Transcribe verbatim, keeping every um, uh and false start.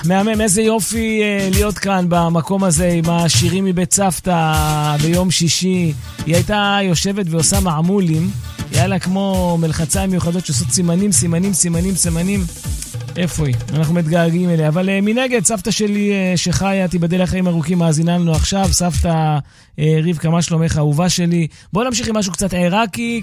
מהמם, איזה יופי להיות כאן במקום הזה עם השירים מבית סבתא ביום שישי. היא הייתה יושבת ועושה מעמולים, היה לה כמו מלחצה מיוחדות שעושות סימנים, סימנים, סימנים, סימנים. איפה היא? אנחנו מתגעגעים אליה. אבל uh, מנגד, סבתא שלי uh, שחיה, תיבדל לחיים ארוכים, מאזינה לנו עכשיו. סבתא uh, רבקה, מה שלומך, אהובה שלי? בואו נמשיך עם משהו קצת עיראקי.